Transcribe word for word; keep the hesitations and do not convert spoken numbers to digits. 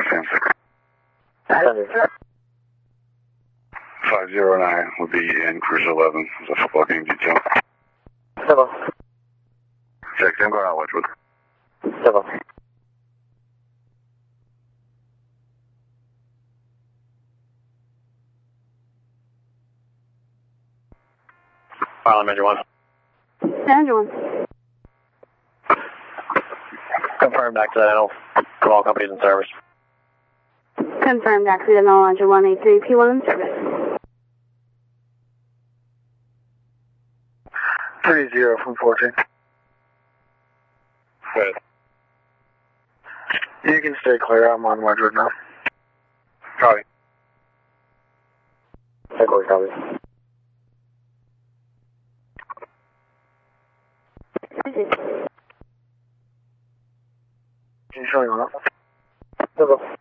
San Francisco. five zero nine will be in Cruise eleven. It's a football game detail. Hello. Check, I'm going out Wedgwood. Hello. File Major one. Major one. Confirmed accidental. Call companies in service. Confirmed accidental launcher one eight three P one in service. three zero from fourteen. Good. You can stay clear. I'm on Wedgwood now. Copy. Headquarters, copy. Can you show me one up? Hello.